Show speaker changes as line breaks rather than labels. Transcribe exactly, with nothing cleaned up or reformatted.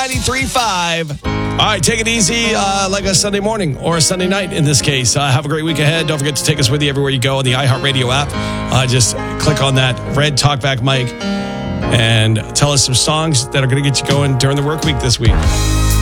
ninety-three point five. All right, take it easy uh, like a Sunday morning or a Sunday night in this case. Uh, have a great week ahead. Don't forget to take us with you everywhere you go on the iHeartRadio app. Uh, just click on that red talkback mic and tell us some songs that are going to get you going during the work week this week.